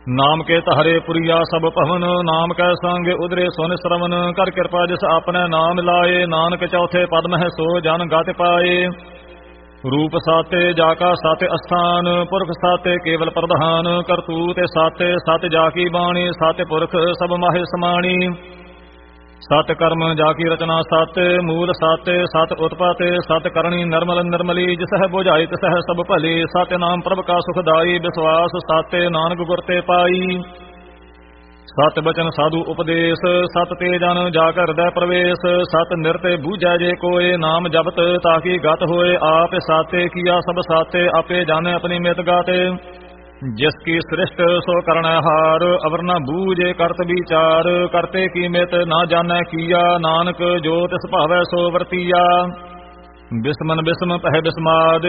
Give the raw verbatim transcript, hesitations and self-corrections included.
ਨਾਮ ਕੇ ਤਹਰੇ ਪੁਰੀਆ ਸਭ ਭਵਨ, ਨਾਮ ਕੈ ਸੰਗ ਉਦਰੇ ਸੋਨ ਸਰਵਨ। ਕਰ ਕਿਰਪਾ ਜਿਸ ਆਪਣੇ ਨਾਮ ਲਾਏ, ਨਾਨਕ ਚੌਥੇ ਪਦ ਮਹਿ ਸੋ ਜਨ ਗਤਿ ਪਾਏ। ਰੂਪ ਸਾਤੇ ਜਾ ਕਾ ਸਤਿ ਅਸਥਾਨ, ਪੁਰਖ ਸਾਤੇ ਕੇਵਲ ਪ੍ਰਧਾਨ। ਕਰਤੂਤ ਸਾਤੇ ਸਤਿ ਜਾ ਕੀ ਬਾਣੀ, ਸਤਿ ਪੁਰਖ ਸਭ ਮਾਹਿ ਸਮਾਣੀ। ਸਤ ਕਰਮ ਜਾ ਕੀ ਰਚਨਾ ਸਤ, ਮੂਲ ਸਤ ਸਤ ਉਤਪਤ। ਸਤ ਕਰਨੀ ਨਰਮਲ ਨਿਰਮਲੀ, ਜਿਸਹਿ ਬੁਝਾਈ ਤਿਸਹਿ ਸਭ ਭਲੀ। ਸਤਿ ਨਾਮ ਪ੍ਰਭ ਕਾ ਸੁਖਦਾਈ, ਵਿਸ਼ਵਾਸ ਸਾਤੇ ਨਾਨਕ ਗੁਰ ਤੇ ਪਾਈ। ਸਤ ਬਚਨ ਸਾਧੂ ਉਪਦੇਸ਼, ਸਤ ਤੇ ਜਨ ਜਾ ਕਰ ਹਿਰਦੈ ਪ੍ਰਵੇਸ਼। ਸਤ ਨਿਰਤੇ ਬੂਝੈ ਜੇ ਕੋਏ, ਨਾਮ ਜਪਤ ਤਾਕੀ ਗਤ ਹੋਏ। ਆਪ ਸਾਤੇ ਕੀਆ ਸਭ ਸਾਤੇ, ਆਪੇ ਜਾਣੇ ਆਪਣੀ ਮਿਤ ਗਾਤੇ। ਜਿਸ ਕੀ ਸ੍ਰਿਸ਼ਟ ਸੋ ਕਰਣੈ ਹਾਰ, ਅਵਰ ਨ ਬੂਝੇ ਕਰਤ ਵਿਚਾਰ। ਕਰਤੇ ਕੀ ਮਿਤ ਨਾ ਜਾਣੈ ਕੀਆ, ਨਾਨਕ ਜੋ ਤਿਸ ਭਾਵੈ ਸੋ ਵਰਤੀਆ। ਬਿਸਮਨ ਬਿਸਮ ਪਹਿ ਬਿਸਮਾਦ,